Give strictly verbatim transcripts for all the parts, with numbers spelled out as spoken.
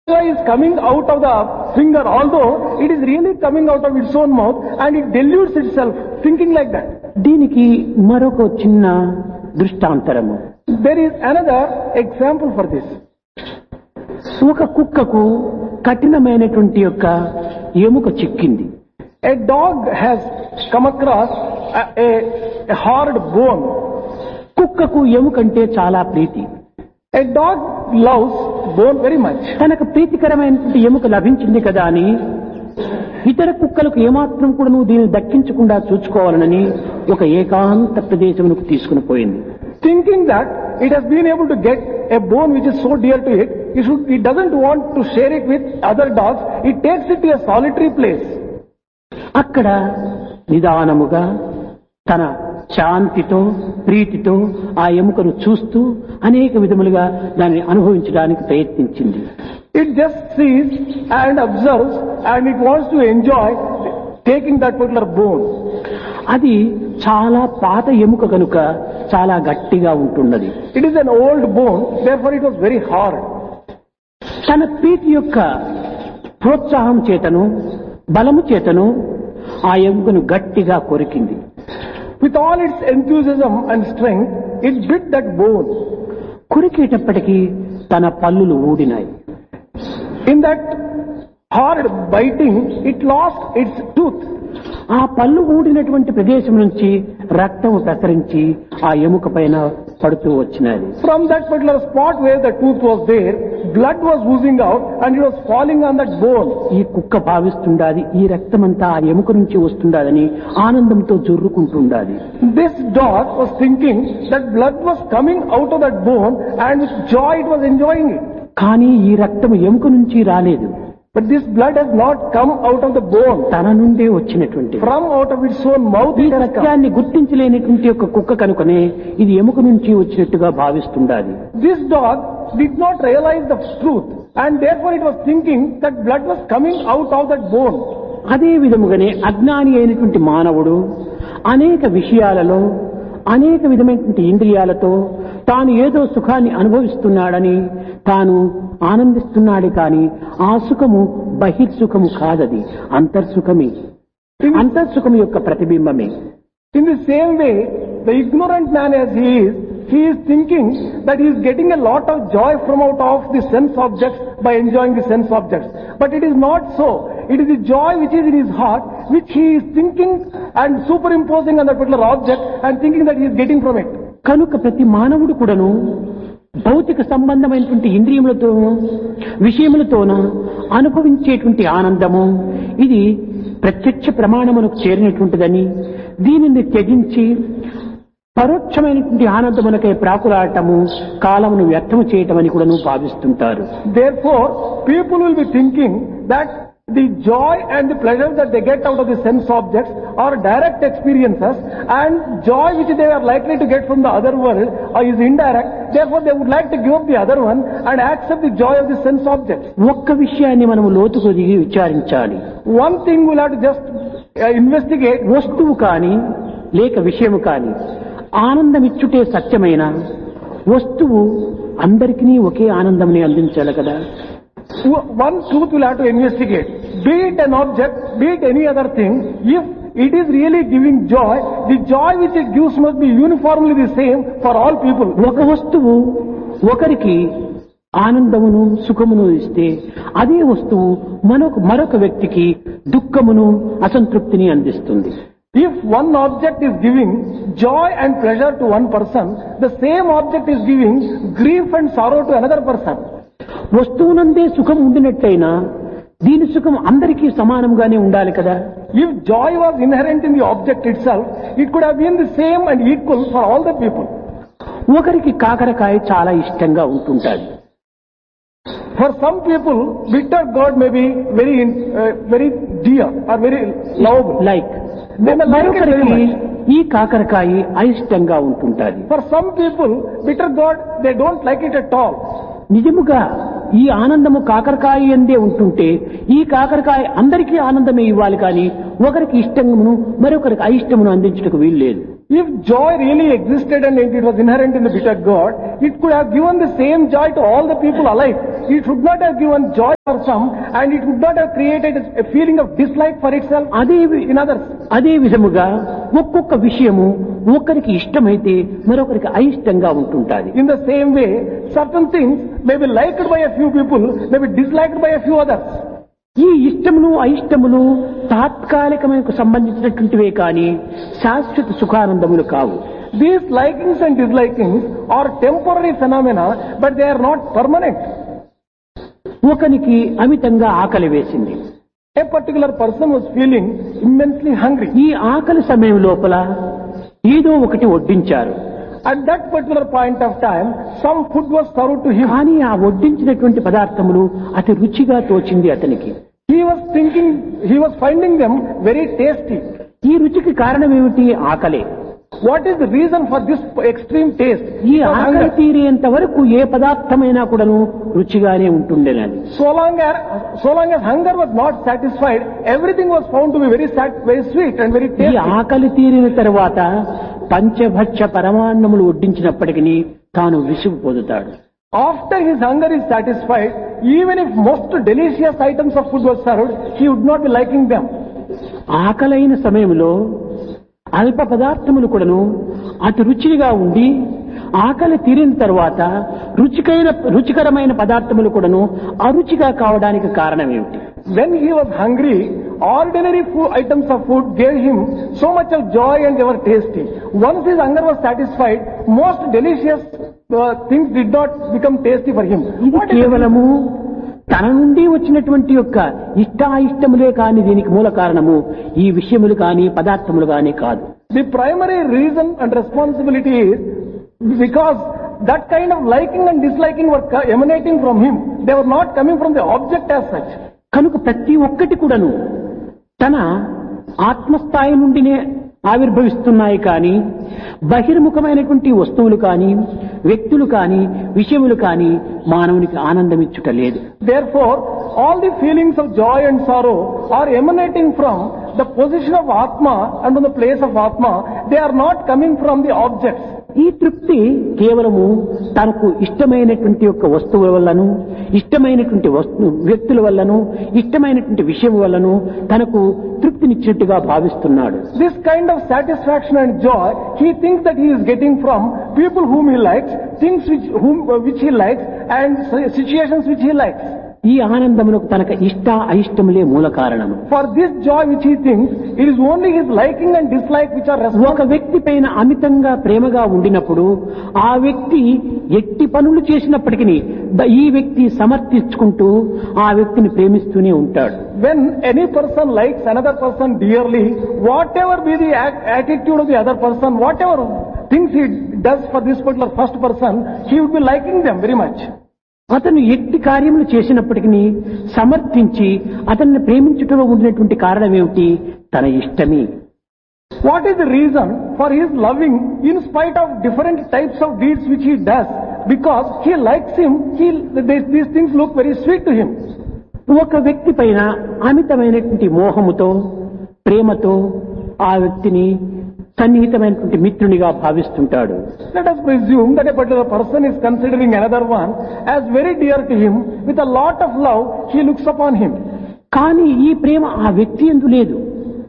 saliva is coming out of the finger, although it is really coming out of its own mouth, and it dilutes itself, thinking like that. దీనికి మరొక చిన్న దృష్టాంతరము. There is another example for this. ఒక కుక్కకు కఠినమైనటువంటి యొక్క ఎముక చిక్కింది. A dog has come across a, a, a hard bone. కుక్కకు ఎముకంటే చాలా ప్రీతి. A dog loves bone very much. తనకు ప్రీతికరమైనటువంటి ఎముక లభించింది కదా అని ఇతర కుక్కలకు ఏమాత్రం కూడా నువ్వు దీన్ని దక్కించకుండా చూసుకోవాలనని ఒక ఏకాంత ప్రదేశమునకు తీసుకుని పోయింది. Thinking that it has been able to get a bone which is so dear to it, it, should, it doesn't want to share it with other dogs, it takes it to a solitary place. అక్కడ నిదానముగా తన శాంతితో ప్రీతితో ఆ ఎముకను చూస్తూ అనేక విధములుగా దాన్ని అనుభవించడానికి ప్రయత్నించింది. It just sees and observes and it wants to enjoy taking that particular bone. అది చాలా పాత ఎముక కనుక చాలా గట్టిగా ఉంటున్నది. It is an old bone, therefore it was very hard. తన ప్రీతి యొక్క ప్రోత్సాహం చేతను బలము చేతను ఆ ఎముకను గట్టిగా కొరికింది. With all its enthusiasm and strength, it bit that bone. కొరికేటప్పటికీ తన పళ్ళులు ఊడినాయి. In that hard biting, it lost its tooth. ఆ పళ్ళు ఊడినటువంటి ప్రదేశం నుంచి రక్తము ప్రసరించి ఆ ఎముక పైన పడుతూ వచ్చినది. From that particular spot where the tooth was there, blood was oozing out and it was falling on that bone. ఈ కుక్క భావిస్తుండాది ఈ రక్తమంతా ఆ ఎముక నుంచి వస్తుండాదని ఆనందంతో జుర్రుకుంటుండాది. This dog was thinking that blood was coming out of that bone and with joy it was enjoying it. కానీ ఈ రక్తం ఎముక నుంచి రాలేదు. But this blood has not come out of the bone. తన నుండే వచ్చినటువంటి From out of its own mouth ఈ it has come. సత్యాన్ని గుర్తించలేనటువంటి ఒక కుక్క కనుకనే ఇది ఎముక నుంచి వచ్చినట్టుగా భావిస్తుండాది. This dog did not realize the truth and therefore it was thinking that blood was coming out of that bone. అదే విధముగానే అజ్ఞాని అయినటువంటి మానవుడు అనేక విషయాలలో అనేక విధమైనటువంటి ఇంద్రియాలతో తాను ఏదో సుఖాన్ని అనుభవిస్తున్నాడని తాను ఆనందిస్తున్నాడు కానీ ఆ సుఖము బహిర్సుఖము కాదది, అంతర్సుఖమే. అంతర్సుఖము యొక్క ప్రతిబింబమే. In the same way, the ignorant man as he is, he is thinking that he is getting a lot of joy from out of the sense objects by enjoying the sense objects. But it is not so. It is the joy which is in his heart, which he is thinking and superimposing on that particular object and thinking that he is getting from it. కనుక ప్రతి మానవుడు కూడాను భౌతిక సంబంధమైనటువంటి ఇంద్రియములతోనూ విషయములతోనూ అనుభవించేటువంటి ఆనందము ఇది ప్రత్యక్ష ప్రమాణమునకు చేరినటువంటిదని దీనిని త్యజించి పరోక్షమైనటువంటి ఆనందమునకై ప్రాకులాడటము కాలమును వ్యర్థము చేయటమని కూడా నువ్వు భావిస్తుంటారు. Therefore, people will be thinking that the joy and the pleasure that they get out of the sense objects are direct experiences, and joy which they are likely to get from the other world is indirect. Therefore, they would like to give up the other one and accept the joy of the sense objects. ఒక్క విషయాన్ని మనము లోతుకు దిగి విచారించాలి. One thing we'll have to just uh, investigate. వస్తువు కానీ లేక విషయము కానీ ఆనందమిచ్చుటే సత్యమైన వస్తువు అందరికీ ఒకే ఆనందంని అందించాలి కదా. One truth we'll have to investigate. Be it an object, be it any other thing, if it is really giving joy, the joy which it gives must be uniformly the same for all people. ఒక వస్తువు ఒకరికి ఆనందమును సుఖమును ఇస్తే అదే వస్తువు మరొక మరొక వ్యక్తికి దుఃఖమును అసంతృప్తిని అందిస్తుంది. If one object is giving joy and pleasure to one person, the same object is giving grief and sorrow to another person. వస్తువునందే సుఖం ఉండినట్లయినా దీని సుఖం అందరికీ సమానంగానే ఉండాలి కదా. If joy was inherent in the object itself, it could have been the same and equal for all the people. ఒకరికి కాకరకాయ చాలా ఇష్టంగా ఉంటుంటాది. For some people, bitter gourd may be very uh, very dear or very lovable. Like They may like it very మరొకరికి much. ఈ కాకరకాయ అయిష్టంగా ఉంటుంటాది. For some people, bitter gourd, they don't like it at all. నిజముగా ఈ ఆనందము కాకరకాయ ఎందే ఉంటుంటే ఈ కాకరకాయ అందరికీ ఆనందమే ఇవ్వాలి కానీ ఒకరికి ఇష్టమును మరొకరికి అయిష్టమును అందించుటకు వీలు లేదు. If joy really existed and it was inherent in the bitter gourd, it could have given the same joy to all the people alike. It would not have given joy for some, and it would not have created a feeling of dislike for itself అదే in others. అదే విధముగా ఒక్కొక్క విషయము ఒకరికి ఇష్టమైతే మరొకరికి అయిష్టంగా ఉంటుంటాది. In the same way, certain things may be liked by a few people, may be disliked by a few others. ఈ ఇష్టములు అయిష్టములు తాత్కాలికమైనకు సంబంధించినటువంటివే కానీ శాశ్వత సుఖానందములు కావు. These likings and dislikings are temporary phenomena, but they are not permanent. ఒకనికి అమితంగా ఆకలి వేసింది. A particular person was feeling immensely hungry. ఈ ఆకలి సమయం లోపల ఏదో ఒకటి వడ్డించారు. At that particular point of time, some food was served to him. కానీ ఆ వడ్డించినటువంటి పదార్థములు అతి రుచిగా తోచింది అతనికి. He was thinking, he was finding them very tasty. ఈ రుచికి కారణం ఏమిటి? ఆకలే. What is the reason for this extreme taste? ఈ ఆకలి తీరేంత వరకు ఏ పదార్థమైనా కూడాను రుచిగానే ఉంటుండేనది. So long as, so long as hunger was not satisfied, everything was found to be very, very sweet and very ఈ tasty. ఆకలి తీరిన తర్వాత పంచభక్ష పరమాన్నములు వడ్డించినప్పటికీ తాను విసుగు పొందుతాడు. After his hunger is satisfied, even if most delicious items of food were served, he would not be liking them. ఆకలైన సమయంలో అల్ప పదార్థములు కూడాను అతి రుచిగా ఉండి ఆకలి తీరిన తర్వాత రుచికైన రుచికరమైన పదార్థములు కూడాను అరుచిగా కావడానికి కారణం ఏమిటి? When he was hungry, ordinary food, items of food gave him so much of joy and they were tasty. Once his hunger was satisfied, most delicious uh, things did not become tasty for him. ఇది కేవలము తన నుండి వచ్చినటువంటి యొక్క ఇష్టాయిష్టములే కాని దీనికి మూల కారణము ఈ విషయములు కాని పదార్థములు కాని కాదు. The primary reason and responsibility is because that kind of liking and disliking were emanating from him. They were not coming from the object as such. కనుక ప్రతి ఒక్కటి కూడాను తన ఆత్మస్థాయి నుండినే ఆవిర్భవిస్తున్నాయి కానీ బహిర్ముఖమైనటువంటి వస్తువులు కానీ వ్యక్తులు కానీ విషయములు కానీ మానవునికి ఆనందం ఇచ్చుట లేదు. Therefore, all the feelings of joy and sorrow are emanating from the position of Atma and from the place of Atma. They are not coming from the objects. ఈ తృప్తి కేవలము తనకు ఇష్టమైనటువంటి యొక్క వస్తువుల వల్లను ఇష్టమైనటువంటి వస్తు వ్యక్తుల వల్లను ఇష్టమైనటువంటి విషయం వల్లను తనకు తృప్తినిచ్చినట్టుగా భావిస్తున్నాడు. This kind of satisfaction and joy he thinks that he is getting from people whom he likes, things which whom which he likes, and situations which he likes. ఈ ఆనందమునకు తనకు ఇష్ట అయిష్టములే మూల కారణము. For this joy which he thinks, it is only his liking and dislike which are responsible. ఒక వ్యక్తి పైన అమితంగా ప్రేమగా ఉండినప్పుడు ఆ వ్యక్తి ఎట్టి పనులు చేసినప్పటికీ ఈ వ్యక్తి సమర్థించుకుంటూ ఆ వ్యక్తిని ప్రేమిస్తూనే ఉంటాడు. When any person likes another person dearly, whatever be the attitude of the other person, whatever things he does for this particular first person, he would be liking them very much. అతను ఎట్టి కార్యములు చేసినప్పటికీ సమర్థించి అతన్ని ప్రేమించుటలో ఉండినటువంటి కారణం ఏమిటి? తన ఇష్టమే. What is the reason for his loving in spite of different types of deeds which he does? Because he likes him, he, these things look very sweet to him. ఒక వ్యక్తి పైన అమితమైనటువంటి మోహముతో ప్రేమతో ఆ వ్యక్తిని సన్నిహితమైనటువంటి మిత్రునిగా భావిస్తుంటాడు. Let us presume that a particular person is considering another one as very dear to him. With a lot of love, he looks upon him. కానీ ఈ ప్రేమ ఆ వ్యక్తి యందు లేదు.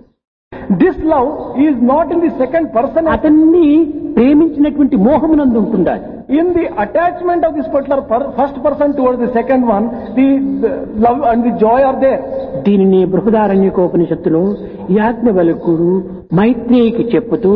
This love is not in the second person. అతన్ని ప్రేమించినటువంటి మోహమునందు ఉంటుండాలి. In the attachment of this particular per, first person towards the second one, the, the love and the joy are there. దీనిని బృహదారణ్యకోపనిషత్తులో యాజ్ఞవల్కుడు మైత్రేయికి చెప్పుతూ,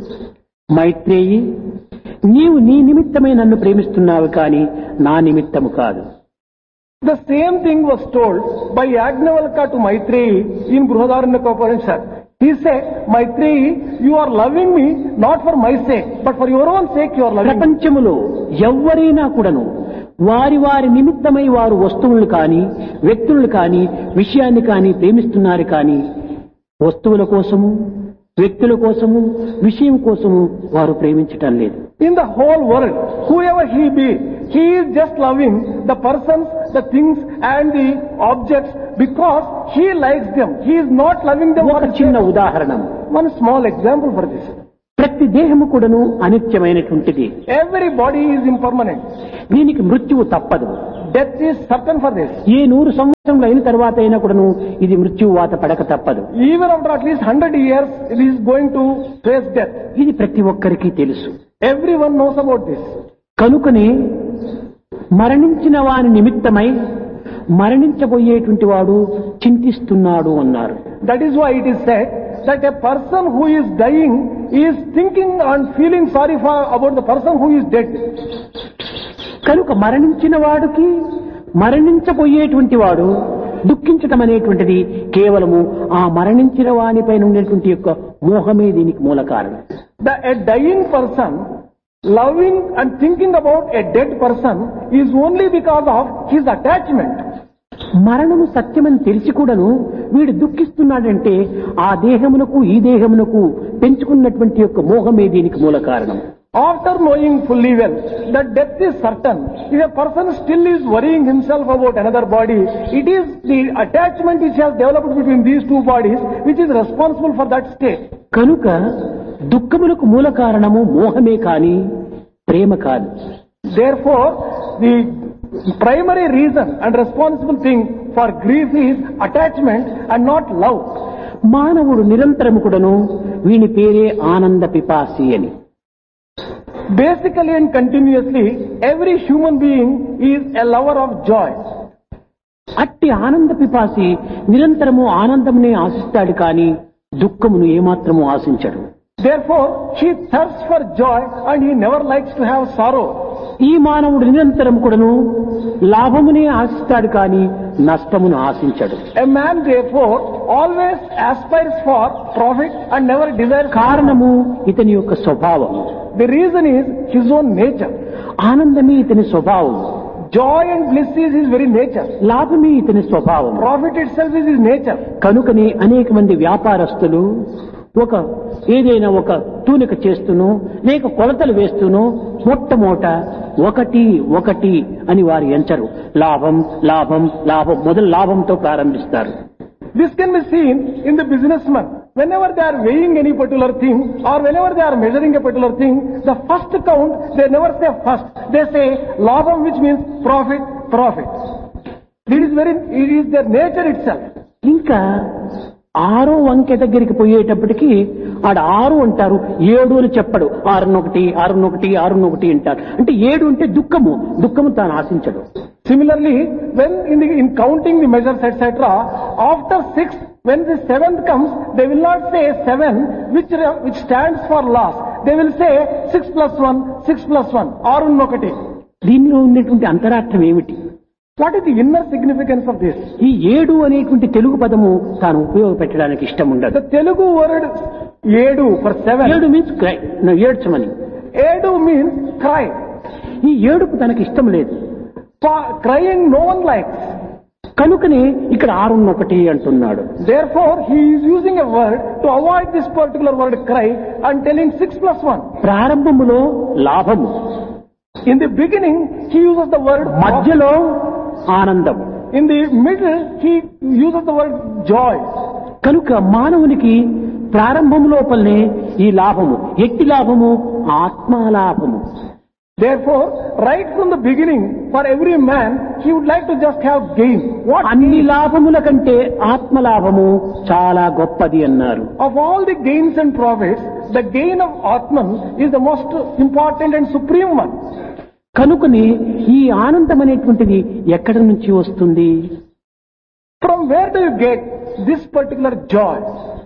మైత్రేయి, నీవు నీ నిమిత్తమై నన్ను ప్రేమిస్తున్నావు కానీ నా నిమిత్తము కాదు. The same thing was told by Yajnavalkya to Maitreyi in Brihadaranyaka. He said, Maitreyi, you are loving me not for my sake, but for your own sake you are loving me. ప్రపంచములో ఎవ్వరైనా కూడాను వారి వారి నిమిత్తమై వారు వస్తువులు కానీ వ్యక్తులు కానీ విషయాన్ని కానీ ప్రేమిస్తున్నారు కానీ వస్తువుల కోసము వ్యక్తుల కోసము విషయం కోసము వారు ప్రేమించటం లేదు. In the whole world, whoever he be, he is just loving the persons, the things and the objects because he likes them. He is not loving them. ఒక చిన్న ఉదాహరణ, One small example for this. ప్రతి దేహము కూడాను అనిత్యమైనటువంటిది. Every body is impermanent. దీనికి మృత్యువు తప్పదు. Death is certain for this. ఏ నూరు సంవత్సరంలో అయిన తర్వాత అయినా కూడాను ఇది మృత్యువు వాత పడక తప్పదు. Even after at least one hundred years, it is going to face death. ఇది ప్రతి ఒక్కరికి తెలుసు. Everyone knows about this. కనుకనే మరణించిన వాని నిమిత్తమై మరణించబోయేటువంటి వాడు చింతిస్తున్నాడు అన్నారు. That is why it is said that a person who is dying is thinking and feeling sorry for about the person who is dead. కనుక మరణించిన వాడికి మరణించబోయేటువంటి వాడు దుఃఖించటం అనేటువంటిది కేవలము ఆ మరణించిన వానిపైన ఉండేటువంటి యొక్క మోహమే దీనికి మూల కారణం. The a dying person loving and thinking about a dead person is only because of his attachment. మరణము సత్యమని తెలిసి కూడాను వీడు దుఃఖిస్తున్నాడంటే ఆ దేహమునకు ఈ దేహమునకు పెంచుకున్నటువంటి యొక్క మోహమే దీనికి మూల కారణం. After knowing fully well that death is certain, if a person still is worrying himself about another body, it is the attachment which has developed between these two bodies which is responsible for that state. కనుక దుఃఖములకు మూల కారణము మోహమే కాని ప్రేమ కాదు. Therefore, the primary reason and responsible thing for grief is attachment and not love. మానవుడు నిరంతరము కూడాను వీని పేరే ఆనంద పిపాసి అని. Basically and continuously, every human being is a lover of joy. అట్టి ఆనంద పిపాసి నిరంతరము ఆనందమునే ఆశిస్తాడు కానీ దుఃఖమును ఏమాత్రము ఆశించడు. Therefore, he thirsts for joy and he never likes to have sorrow. ఈ మానవుడు నిరంతరం కూడాను లాభమునే ఆశిస్తాడు కానీ నష్టమును ఆశించడు. A man therefore always aspires for profit and never desires. కారణము ఇతని యొక్క స్వభావం. The reason is his own nature. ఆనందమే ఇతని స్వభావం. Joy and bliss is his very nature. లాభమే ఇతని స్వభావం. Profit itself is his nature. కనుకనే అనేక మంది వ్యాపారస్తులు ఒక ఏదైనా ఒక తూనిక చేస్తూనో లేక కొలతలు వేస్తూనో మొట్టమొదట ఒకటి ఒకటి అని వారు ఎంచరు. లాభం లాభం లాభం మొదలు లాభంతో ప్రారంభిస్తారు. This can be seen in the businessman. Whenever they are weighing any particular thing or whenever they are measuring a particular thing, the first count, they never say first. They say labham, which means profit, profit. It is very, it is their nature itself. ఇంకా ఆరో అంకె దగ్గరికి పోయేటప్పటికి ఆడ ఆరు అంటారు, ఏడు అని చెప్పడు. ఆరునొకటి ఆరునొకటి ఆరునొకటి అంటారు. అంటే ఏడు అంటే దుఃఖము, దుఃఖము తాను ఆశించడు. Similarly, when in the in counting the measures, et cetera, after six, when the seventh comes, they will not say seven, which which stands for loss. They will say six plus one, six plus one, ఆరున్నొకటి. దీనిలో ఉండేటువంటి అంతరార్థం ఏమిటి? What is the inner significance of this? ఈ ఏడు అనేటువంటి తెలుగు పదము తాను ఉపయోగపెట్టడానికి ఇష్టం ఉండదు. The Telugu word ఏడు for seven. ఏడు మీన్స్ క్రై, ఏడ్చమని. ఏడు means cry. ఈ ఏడుపు తనకి ఇష్టం లేదు. For crying no one likes. కనుకనే ఇక్కడ ఆరున్నొకటి అంటున్నాడు. Therefore, he is using a word to avoid this particular word cry and telling six plus one. ప్రారంభములో లాభము. In the beginning, he uses the word మధ్యలో ఆనందం. In the middle, he uses the word joy. కనుక మానవునికి ప్రారంభం లోపలనే ఈ లాభము. ఎట్టి లాభము? ఆత్మలాభము. Therefore, right from the beginning, for every man, he would like to just have gain. What అన్ని gain? లాభముల కంటే ఆత్మలాభము చాలా గొప్పది అన్నారు. Of all the gains and profits, the gain of Atman is the most important and supreme one. కనుకని ఈ ఆనందం అనేటువంటిది ఎక్కడి నుంచి వస్తుంది? From where do you get this particular joy?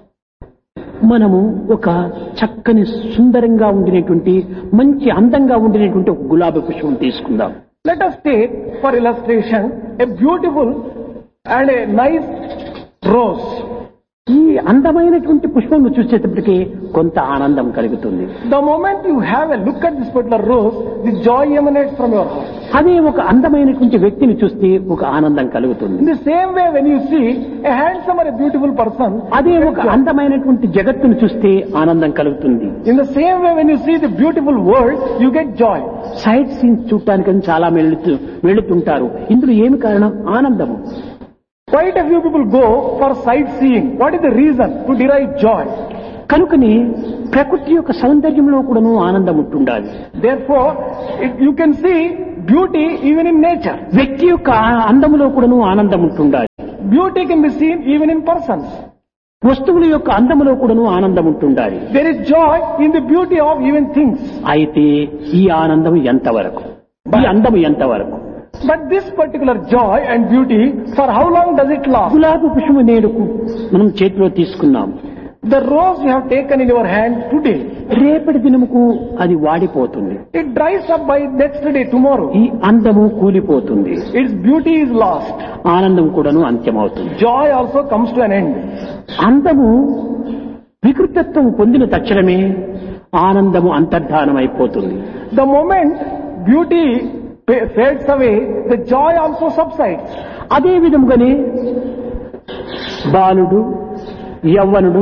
మనము ఒక చక్కని సుందరంగా ఉండినటువంటి మంచి అందంగా ఉండినటువంటి ఒక గులాబీ పుష్పం తీసుకుందాం. Let us take for illustration a beautiful and a nice rose. ఈ అందమైనటువంటి పుష్పంను చూసేటప్పటికి కొంత ఆనందం కలుగుతుంది. The moment you have a look at this particular rose, the joy emanates from your heart. అదే ఒక అందమైనటువంటి వ్యక్తిని చూస్తే ఒక ఆనందం కలుగుతుంది. In the same way, when you see a handsome or a beautiful person, అదే ఒక అందమైనటువంటి జగత్తును చూస్తే ఆనందం కలుగుతుంది. in the same way, when you see the beautiful world, you get joy. Site scenes చూడటానికి చాలా వెళుతూ వెళుతుంటారు. ఇందులో ఏమి కారణం? ఆనందము. Quite a few people go for sightseeing. What is the reason? To derive joy. కనుకని ప్రకృతి యొక్క సౌందర్యంలో కూడాను ఆనందం ఉంటుండాలి. Therefore, it, you can see beauty even in nature. వ్యక్తి యొక్క అందములో కూడాను ఆనందం ఉంటుండాలి. Beauty can be seen even in persons. వస్తువుల యొక్క అందములో కూడాను ఆనందం ఉంటుండాలి. There is joy in the beauty of even things. అయితే ఈ ఆనందం ఎంతవరకు, ఈ అందము ఎంతవరకు? But this particular joy and beauty, for how long does it last? గులాబీ పుష్పము నేడుకు మనం చేతిలో తీసుకున్నాం. The rose you have taken in your hand today, రేపటి దినముకు అది వాడిపోతుంది. it dries up by next day, tomorrow. ఈ అందము కూలిపోతుంది. Its beauty is lost. ఆనందం కూడాను అంత్యమవుతుంది. Joy also comes to an end. అందము వికృతత్వం పొందిన తక్షణమే ఆనందము అంతర్ధానం అయిపోతుంది. The moment beauty fades away, the joy also subsides. అదే విధముగానే బాలుడు, యవ్వనుడు,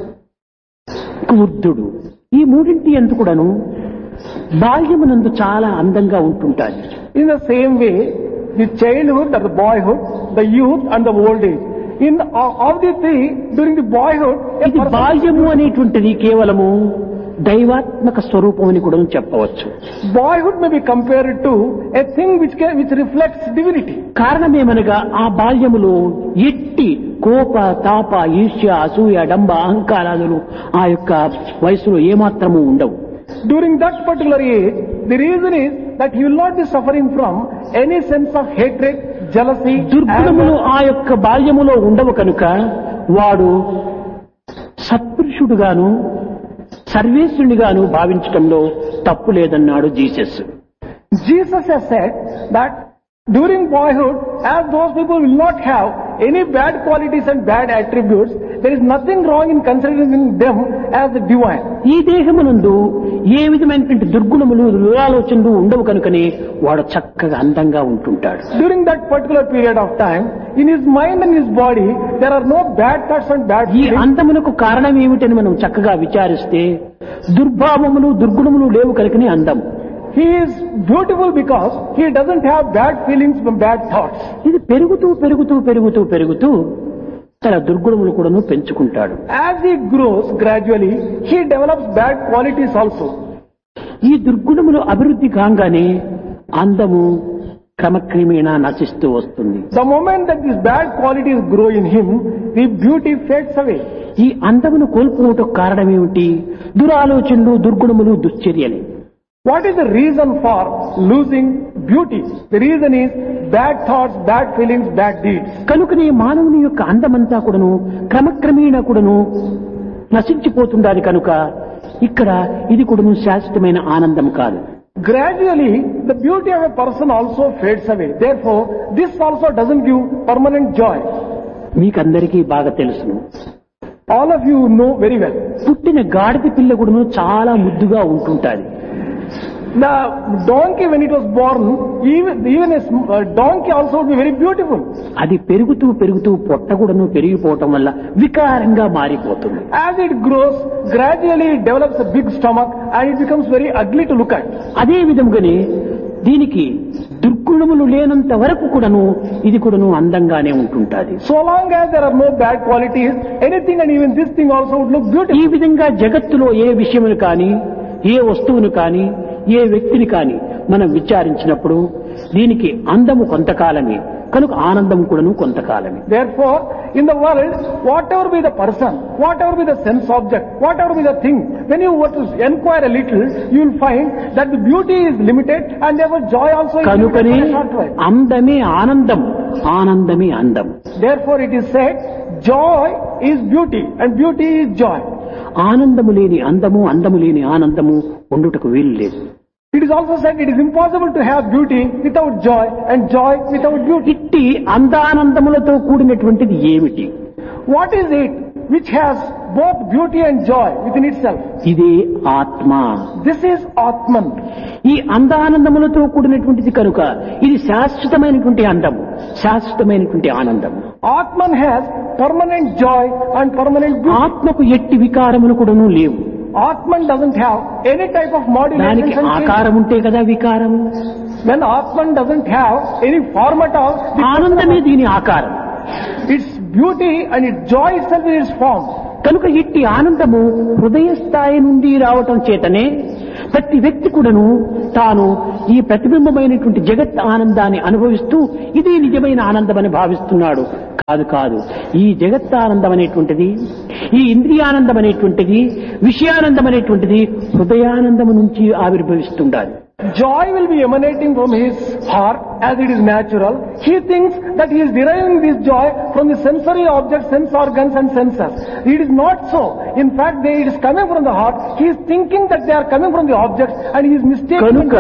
వృద్ధుడు ఈ మూడింటి ఎందు కూడాను బాల్యమునందు చాలా అందంగా ఉంటుంటాయి. In the same way, the childhood or the boyhood, the youth and the old age. In of the three, during the boyhood, a ఇది person- బాల్యము అనేటువంటిది కేవలము దైవాత్మక స్వరూపం అని కూడా చెప్పవచ్చు. boyhood may be compared to a thing which can, which reflects divinity. కారణమేమనగా ఆ బాల్యములో ఎట్టి కోప, తాప, ఈర్ష్య, అసూయ, డంబ, అహంకారాదులు ఆ యొక్క వయసులో ఏమాత్రము ఉండవు. During that particular age, the reason is that he will not be suffering from any sense of hatred, jealousy, దుర్గుణములు anger. ఆ యొక్క బాల్యములో ఉండవు కనుక వాడు సత్పురుషుడుగాను సర్వేశ్వరునిగాను భావించటంలో తప్పు లేదన్నాడు Jesus. Jesus has said that during boyhood, as those people will not have any bad qualities and bad attributes, there is nothing wrong in considering them as the divine. ఈ దేహమునందు ఏ విధమైనటువంటి దుర్గుణములు, దురాలోచనలు ఉండవు కనుకనే వాడు చక్కగా అందంగా ఉంటుంటాడు. During that particular period of time, in his mind and his body, there are no bad thoughts and bad ఈ feelings. అందమునకు కారణం ఏమిటని మనం చక్కగా విచారిస్తే దుర్భావములు, దుర్గుణములు లేవు కనుకనే అందం. He is beautiful because he doesn't have bad feelings from bad thoughts. ఇది పెరుగుతూ పెరుగుతూ పెరుగుతూ పెరుగుతూ తన దుర్గుణములు కూడాను పెంచుకుంటాడు. As he grows gradually, he develops bad qualities also. ఈ దుర్గుణములు అభివృద్ధి కాగానే అందము క్రమక్రమేణా నశిస్తూ వస్తుంది. The moment that these bad qualities grow in him, the beauty fades away. ఈ అందమును కోల్పోవటం కారణం ఏమిటి? దురాలోచనలు, దుర్గుణములు, దుశ్చర్యలే. What is the reason for losing beauty? The reason is bad thoughts, bad feelings, bad deeds. కనుకనే మానవుని యొక్క అందమంతా కూడాను క్రమక్రమేణా కూడాను నశించిపోతుండాలి కనుక ఇక్కడ ఇది కూడాను శాశ్వతమైన ఆనందం కాదు. Gradually, the beauty of a person also fades away. Therefore, this also doesn't give permanent joy. మీకందరికీ బాగా తెలుసును. All of you know very well. పుట్టిన గాడిద పిల్ల కూడాను చాలా ముద్దుగా ఉంటుంటాది. The donkey, when it was born, even, even a sm- a donkey also would be very beautiful. అది పెరుగుతూ పెరుగుతూ పొట్ట కూడాను పెరిగిపోవటం వల్ల వికారంగా మారిపోతుంది. As it grows, gradually it develops a big stomach and it becomes very ugly to look at. అదే విధంగానే దీనికి దుర్గుణములు లేనంత వరకు కూడాను ఇది కూడాను అందంగానే ఉంటుంటాది. So long as there are no bad qualities, anything and even this thing also would look ఈ beautiful. విధంగా జగత్తులో ఏ విషయమును కానీ, ఏ వస్తువును కానీ, ఏ వ్యక్తిని కానీ మనం విచారించినప్పుడు దీనికి అందము కొంతకాలమే కనుక ఆనందం కూడాను కొంతకాలమే. Therefore, in the world, whatever be the person, whatever be the sense object, whatever be the thing, when you were to inquire a little, you will find that the beauty is limited and therefore joy also is limited కనుకనే for a short while. అందమే ఆనందం, ఆనందమే అందం. Therefore, it is said, joy is beauty and beauty is joy. ఆనందము లేని అందము, అందము లేని ఆనందము ఉండుటకు వీలు లేదు. It is also said it is impossible to have beauty without joy and joy without beauty. ఇట్టి అందానందములతో కూడినటువంటిది ఏమిటి? What is it which has both beauty and joy within itself. ఇదే ఆత్మ. This is Atman. ఈ అందానందములతో కూడినటువంటిది కనుక ఇది శాశ్వతమైనటువంటి అందము, శాశ్వతమైనటువంటి ఆనందము. Atman has permanent joy and permanent beauty. ఆత్మకు ఎట్టి వికారములు కూడాను లేవు. Atman doesn't have any type of modulation. దానికి ఆకారం ఉంటే కదా వికారము. When Atman doesn't have any form at all, ఆనందమే దీని ఆకారం. its beauty and its joy itself is its form. కనుక ఇట్టి ఆనందము హృదయ స్థాయి నుండి రావటం చేతనే ప్రతి వ్యక్తి కూడాను తాను ఈ ప్రతిబింబమైనటువంటి జగత్ ఆనందాన్ని అనుభవిస్తూ ఇది నిజమైన ఆనందం అని భావిస్తున్నాడు. కాదు కాదు, ఈ జగత్ ఆనందం అనేటువంటిది, ఈ ఇంద్రియానందం అనేటువంటిది, విషయానందం అనేటువంటిది హృదయానందము నుంచి ఆవిర్భవిస్తుండాలి. Joy will be emanating from his heart as it is natural. He thinks that he is deriving this joy from the sensory objects, sense organs and senses. It is not so. In fact, they, it is coming from the heart. He is thinking that they are coming from the objects and he is mistaken. కనుక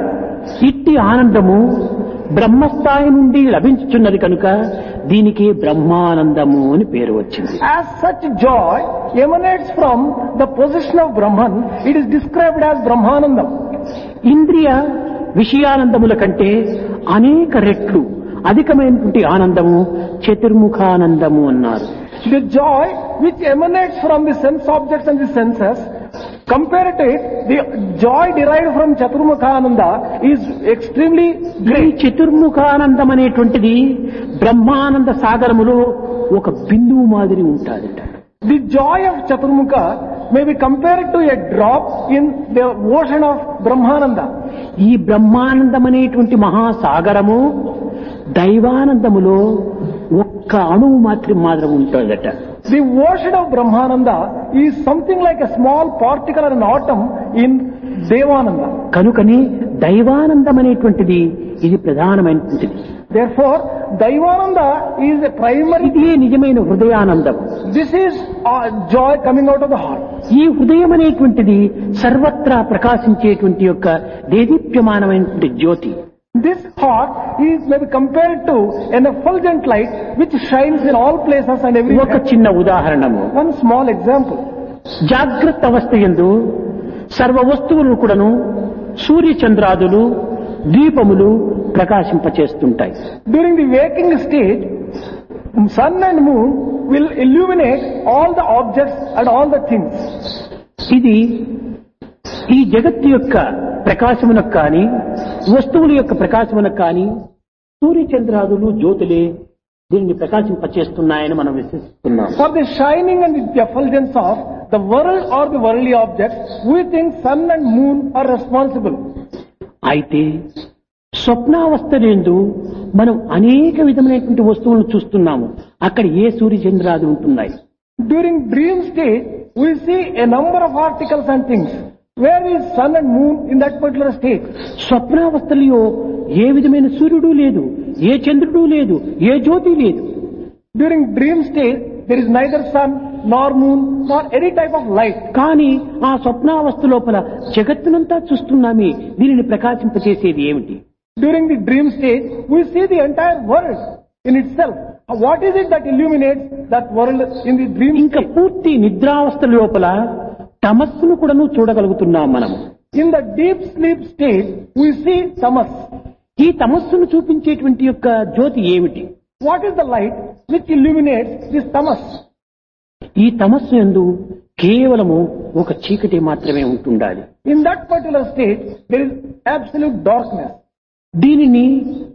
ఇట్టి ఆనందము బ్రహ్మస్థాయి నుండి లభించుచున్నది కనుక దీనికి బ్రహ్మానందము అని పేరు వచ్చింది. As such joy emanates from the position of Brahman, it is described as Brahmanandam. ఇంద్రియ విషయానందముల కంటే అనేక రెట్లు అధికమైనటువంటి ఆనందము చతుర్ముఖానందము అన్నారు. The joy which emanates from the sense objects and the senses, compared to it, the joy derived from Chaturmukhananda is extremely ఈ great. చతుర్ముఖానందం అనేటువంటిది బ్రహ్మానంద సాగరములో ఒక బిందువు మాదిరి ఉంటాడట. The joy of Chaturmukha may be compared to a drop in the ocean of Brahmananda. ఈ బ్రహ్మానందం అనేటువంటి మహాసాగరము దైవానందములో ఒక్క అణువు మాత్రం మాత్రం ఉంటుందట. The ocean of Brahmananda is something like a small particle or an atom in Devananda. కనుకని దైవానందం అనేటువంటిది ఇది ప్రధానమైనటువంటిది. Therefore, Daivananda is a primary. ఇది నిజమైన హృదయానందం. This is uh, joy coming out of the heart. ఈ హృదయం అనేటువంటిది సర్వత్రా ప్రకాశించేటువంటి యొక్క దేదీప్యమానమైనటువంటి జ్యోతి. This heart is maybe compared to an effulgent light which shines in all places and ఒక everywhere. చిన్న ఉదాహరణము, One small example. జాగ్రత్త అవస్థ యందు సర్వ వస్తువులను కూడాను సూర్య చంద్రాదులు దీపములు ప్రకాశింపచేస్తుంటాయి. During the waking stage, sun and moon will illuminate all the objects and all the things. ఇది ఈ జగత్తు యొక్క ప్రకాశమునకు కానీ వస్తువుల యొక్క ప్రకాశమునకు కానీ సూర్యచంద్రాదులు జ్యోతులే దీనిని ప్రకాశింపచేస్తున్నాయని మనం విశ్వసిస్తున్నాం. For the shining and the effulgence of the world or the worldly objects, we think sun and moon are responsible. అయితే స్వప్నావస్థలందు మనం అనేక విధమైనటువంటి వస్తువులను చూస్తున్నాము. అక్కడ ఏ సూర్యచంద్రాది ఉంటున్నాయి. During dream state, we see a number of articles and things. Where is sun and moon in that particular state? స్వప్నావస్థలో ఏ విధమైన సూర్యుడు లేదు, ఏ చంద్రుడు లేదు, ఏ జ్యోతి లేదు. During dream state, there is neither sun nor moon nor any type of light. కానీ ఆ స్వప్నావస్థ లోపల జగత్తునంతా చూస్తున్నామే, దీనిని ప్రకాశింపచేసేది ఏమిటి? During the dream state, we see the entire world in itself. What is it that illuminates that world in the dream ఇంకా state? పూర్తి నిద్రావస్థ లోపల తమస్సును కూడాను చూడగలుగుతున్నాం మనము. In the deep sleep state, we see tamas. ఈ తమస్సును చూపించేటువంటి యొక్క జ్యోతి ఏమిటి? What is the light which illuminates this tamas? ఈ తమస్సు యందు కేవలము ఒక చీకటి మాత్రమే ఉంటుండాలి. In that particular state, there is absolute darkness. దీనిని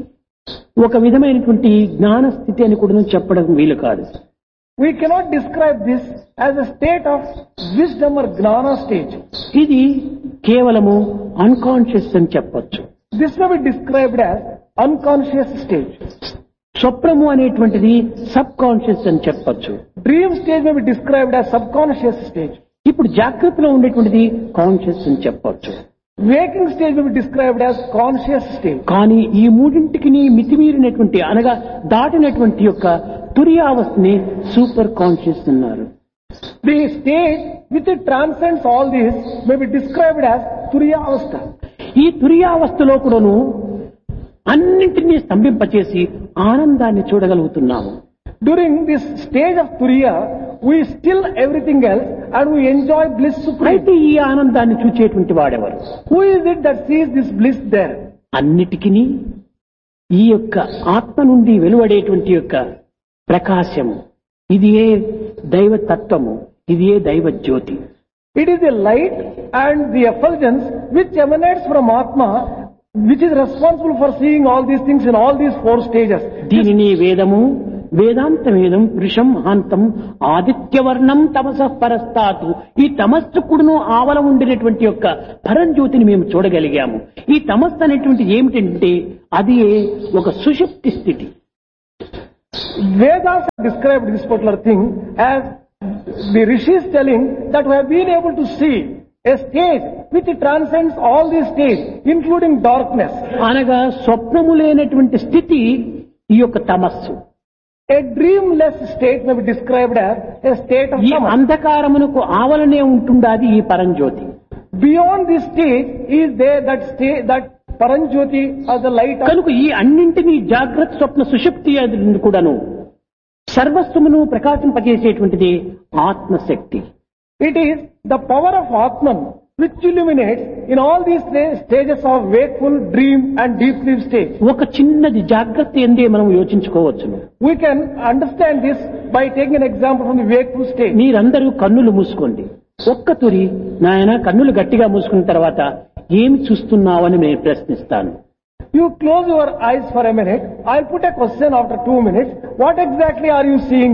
ఒక విధమైనటువంటి జ్ఞాన స్థితి అని కూడా చెప్పడం వీలు కాదు. We cannot describe this as a state of wisdom or gnana stage. ఇది కేవలము అన్కాన్షియస్ అని చెప్పొచ్చు. This may be described as unconscious stage. స్వప్నము అనేటువంటిది సబ్ కాన్షియస్ అని చెప్పొచ్చు. Dream stage may be described as subconscious stage. ఇప్పుడు జాగ్రత్తలో ఉండేటువంటిది కాన్షియస్ అని చెప్పొచ్చు. Waking stage may be described as conscious stage. కానీ ఈ మూడింటికి మితిమీరినటువంటి అనగా దాటినటువంటి యొక్క తురియావస్థని సూపర్ కాన్షియస్ అన్నారు. The stage which transcends all this may be described as Turiya Avastha. ఈ తురియావస్థలో కూడాను అన్నింటినీ స్తంభింపచేసి ఆనందాన్ని చూడగలుగుతున్నాము. During this stage of Turiya, we still everything else and we enjoy bliss supreme. అయితే ఈ ఆనందాన్ని చూచేటువంటి వాడెవరు? Who is it that sees this bliss there? అన్నిటికీ ఈ యొక్క ఆత్మ నుండి వెలువడేటువంటి యొక్క ప్రకాశము, ఇది ఏ దైవ తత్వము, ఇది ఏ దైవ జ్యోతి. It is the light and the effulgence which emanates from Atma, which is responsible for seeing all these things in all these four stages. దీనిని వేదము, వేదాంత వేదం పురుషం మహాంతం ఆదిత్యవర్ణం తమస పరస్తాతు, ఈ తమస్సుకుడును ఆవల ఉండినటువంటి యొక్క పరంజ్యోతిని మేము చూడగలిగాము. ఈ తమస్సు అనేటువంటి ఏమిటంటే అది ఒక సుషుప్తి స్థితి. Vedas have described this particular thing as the rishis telling that we have been able to see a stage which transcends all these stages, including darkness. అనగా స్వప్నము లేనటువంటి స్థితి ఈ యొక్క తమస్సు. A dreamless state may be described as a state of ఈ tamas. అంధకారమునకు ఆవలనే ఉంటుండాది ఈ పరంజ్యోతి. Beyond this stage is there that state, that paranjyoti or the light of. కనుక ఈ అన్నింటినీ జాగ్రత్త స్వప్న సుషుప్తి అది కూడాను సర్వస్వమును ప్రకాశింపజేసేటువంటిది ఆత్మశక్తి. It is the power of Atman which illuminates in all these sta- stages of wakeful, dream and deep sleep stage. ఒక చిన్నది జాగ్రత్త ఎందే మనం యోచించుకోవచ్చును. We can understand this by taking an example from the wakeful stage. మీరందరూ కన్నులు మూసుకోండి. ఒక్క తురి నాయన కన్నులు గట్టిగా మూసుకున్న తర్వాత ఏమి చూస్తున్నావని నేను ప్రశ్నిస్తాను. You close your eyes for a minute. I'll put a question after two minutes. What exactly are you seeing?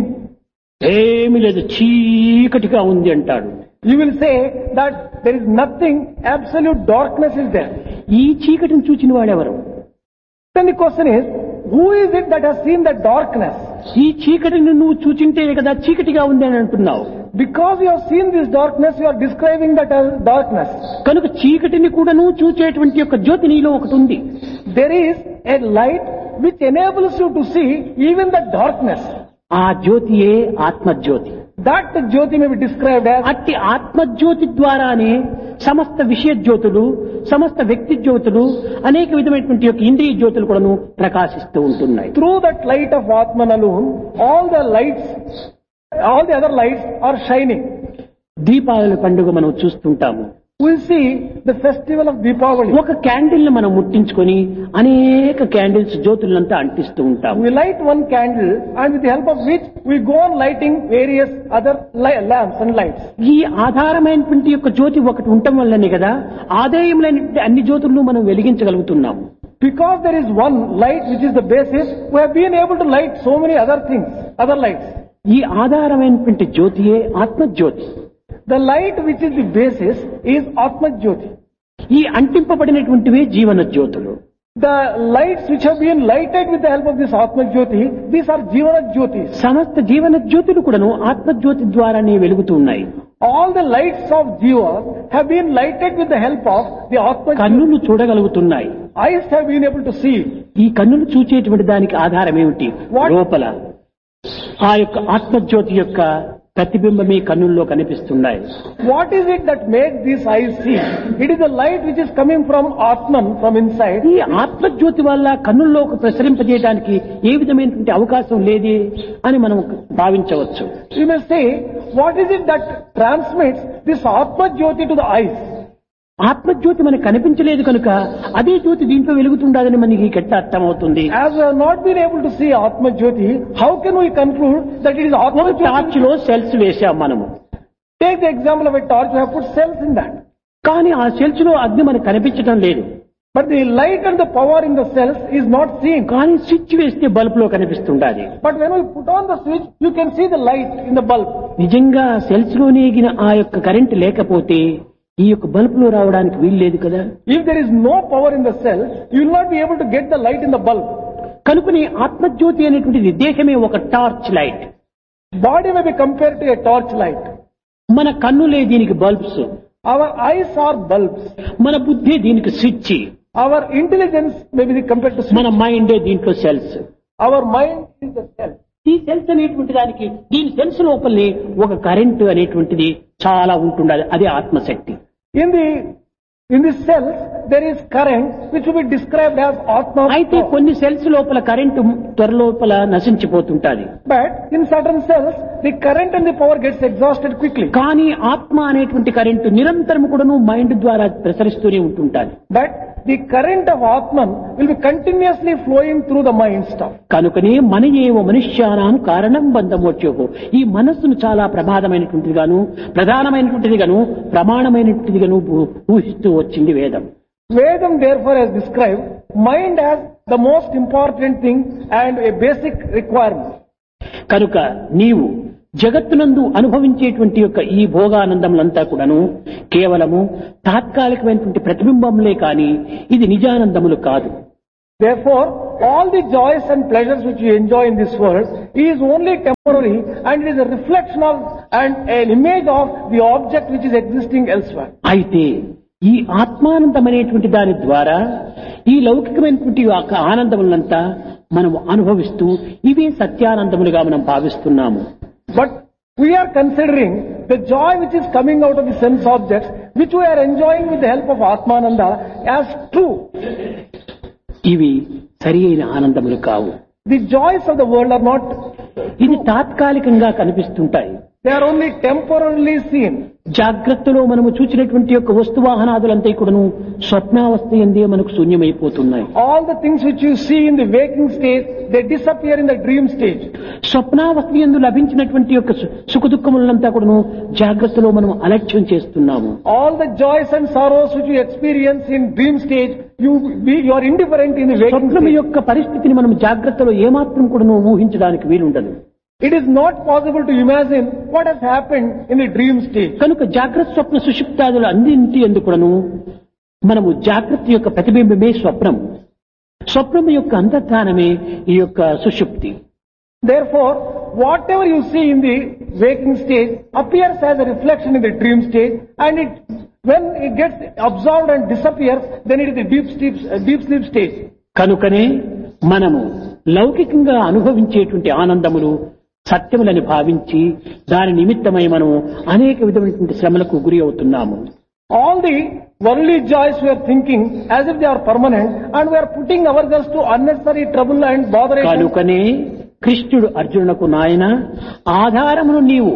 ఏమి లేదు, చీకటిగా ఉంది అంటాడు. You will say that there is nothing, absolute darkness is there. ఈ చీకటిని చూచిన వాడెవరు? Then the question is, who is it that has seen the darkness? ఈ చీకటిని నువ్వు చూచింటే కదా చీకటిగా ఉంది అని అంటున్నావు. Because you have seen this darkness, you are describing that as darkness. కనుక చీకటిని కూడా నువ్వు చూచేటువంటి యొక్క జ్యోతి నీలో ఒకటి ఉంది. There is a light which enables you to see even the darkness. ఆ జ్యోతియే ఆత్మజ్యోతి. That Jyoti may be described as. అట్టి ఆత్మజ్యోతి ద్వారానే సమస్త విషయ జ్యోతులు, సమస్త వ్యక్తి జ్యోతులు, అనేక విధమైనటువంటి యొక్క ఇంద్రియ జ్యోతులు కూడాను ప్రకాశిస్తూ ఉంటున్నాయి. Through that light of Atman alone, all the lights, all the other lights are shining. Deepavali పండుగ మనం చూస్తుంటాము. We see the festival of Deepavali. ఒక క్యాండిల్ ని మనం ముట్టించుకొని అనేక క్యాండిల్స్ జ్యోతులంతా అంటిస్తూ ఉంటాము. We light one candle and with the help of which we go on lighting various other li- lamps and lights. ఈ ఆధారమైనటువంటి యొక్క జ్యోతి ఒకటి ఉండటం వల్లనే కదా ఆదాయములైన అన్ని జ్యోతులను మనం వెలిగించగలుగుతున్నాము. Because there is one light which is the basis, we have been able to light so many other things, other lights. ఈ ఆధారమైనటువంటి జ్యోతియే ఆత్మజ్యోతి. The light which is the basis is Atma Jyoti. ఈ అంటింపబడినటువంటివే జీవన జ్యోతులు. The lights which have been lighted with the help of this Atma Jyoti, these are Jivana Jyotis. సమస్త జీవన జ్యోతులు కూడాను ఆత్మజ్యోతి ద్వారానే వెలుగుతూ ఉన్నాయి. All the lights of Jiva have been lighted with the help of the Atma Jyoti. కన్నులు చూడగలుగుతున్నాయి. Eyes have been able to see. ఈ కన్నులు చూచేటువంటి దానికి ఆధారం ఏమిటి? What? లోపల ఆ యొక్క ఆత్మజ్యోతి యొక్క ప్రతిబింబమే కన్నుల్లో కనిపిస్తున్నాయి. What is it that makes these eyes see? It is the light which is coming from Atman, from inside. ఈ ఆత్మజ్యోతి వల్ల కన్నుల్లో ప్రసరింపజేయడానికి ఏ విధమైనటువంటి అవకాశం లేదే అని మనం భావించవచ్చు. You may say, what is it that transmits this Atma Jyoti to the eyes? ఆత్మజ్యోతి మనకు కనిపించలేదు కనుక అదే జ్యోతి దీంట్లో వెలుగుతుండదని మనకి గట్ట అర్థమవుతుంది. As we have not been able to see Atma Jyoti, how can we conclude that it is Atma ఒక Jyoti? Torch లో సెల్స్ వేశాం మనము. Take the example of a torch, we have put cells in that. కానీ ఆ cells లో అగ్ని మనకు కనిపించడం లేదు. But the light and the power in the cells is not seen. కానీ స్విచ్ వేస్తే బల్బ్ లో కనిపిస్తుండాలి. But when we put on the switch, you can see the light in the bulb. నిజంగా సెల్స్ లో నేగిన ఆ యొక్క కరెంట్ లేకపోతే ఈ యొక్క బల్బ్ లో రావడానికి వీలు లేదు కదా. If there is no power in the cell, you will not be able to get the light in the bulb. కనుకని ఆత్మజ్యోతి అనేటువంటి దేహమే ఒక torch light. Body may be compared to a torch light. మన కన్నులే దీనికి bulbs, Our eyes are bulbs. మన బుద్ధి దీనికి switch, Our intelligence may be compared to switch. మన మైండే దీంట్లో cells. Our mind is the cell. ఈ సెల్స్ అనేటువంటి దానికి దీని సెల్స్ లోపలనే ఒక కరెంటు అనేటువంటిది చాలా ఉంటుండాలి. అదే ఆత్మశక్తి. In the In the cells, there is current which will be described as Atma. అయితే కొన్ని సెల్స్ లోపల కరెంటు త్వర లోపల నశించిపోతుంటాది. But in certain cells, the current and the power gets exhausted quickly. కానీ ఆత్మ అనేటువంటి కరెంటు నిరంతరం కూడాను మైండ్ ద్వారా ప్రసరిస్తూనే ఉంటుంటాది. But the current of Atman will be continuously flowing through the mind stuff. కనుకనే మన ఏవ మనుష్యానాం కారణం బంధమోచ్యోహో. ఈ మనస్సును చాలా ప్రమాదమైనటువంటిదిగాను ప్రధానమైనటువంటిదిగాను ప్రమాణమైనటువంటిదిగాను ఊహిస్తూ వచ్చింది వేదం. Vedam therefore has described mind as the most important thing and a basic requirement. కనుక నీవు జగత్తునందు అనుభవించేటువంటి యొక్క ఈ భోగానందములంతా కూడాను కేవలము తాత్కాలికమైనటువంటి ప్రతిబింబంలే కాని ఇది నిజానందములు కాదు. Therefore, all the joys and pleasures which you enjoy in this world is only temporary and it is a reflection of and an image of the object which is existing elsewhere. అయితే ఈ ఆత్మానందం అనేటువంటి దాని ద్వారా ఈ లౌకికమైనటువంటి యొక్క ఆనందములంతా మనం అనుభవిస్తూ ఇవే సత్యానందములుగా మనం భావిస్తున్నాము. But we are considering the joy which is coming out of the sense objects, which we are enjoying with the help of Atmananda, as true. ఇవి సరి అయిన ఆనందములు కావు. The joys of the world are not. ఇది తాత్కాలికంగా కనిపిస్తుంటాయి. They are only temporarily seen. జాగ్రత్తలో మనము చూచినటువంటి యొక్క వస్తువాహనాదులంతా కూడాను స్వప్నావస్థ ఎందే మనకు శూన్యమైపోతున్నాయి. All the things which you see in the waking stage, they disappear in the dream stage. స్వప్నావస్థ యందు లభించినటువంటి యొక్క సుఖ దుఃఖములంతా కూడాను జాగ్రత్తలో మనం అలక్ష్యం చేస్తున్నాము. All the joys and sorrows which you experience in dream stage, you be, you are indifferent in the waking స్వప్నం stage. యొక్క పరిస్థితిని మనం జాగ్రత్తలో ఏమాత్రం కూడాను ఊహించడానికి వీలుండదు. It is not possible to imagine what has happened in the dream stage. కనుక జాగ్రత్త స్వప్న సుషుప్తాదులు అన్నింటి ఎందుకును మనము జాగ్రత్త యొక్క ప్రతిబింబమే స్వప్నం, స్వప్నం యొక్క అంతర్ధానమే ఈ యొక్క సుషుప్తి. Therefore, whatever you see in the waking stage appears as a reflection in the dream stage, and it, when it gets absorbed and disappears, then it is the deep sleep, uh, deep sleep stage. కనుకనే మనము లౌకికంగా అనుభవించేటువంటి ఆనందములు సత్యములని భావించి దాని నిమిత్తమై మనం అనేక విధమైనటువంటి శ్రమలకు గురి అవుతున్నాము. All the worldly joys we are thinking as if they are permanent, and we are putting ourselves to unnecessary trouble and botheration. కనుకనే కృష్ణుడు అర్జునునకు నాయన ఆధారమును నీవు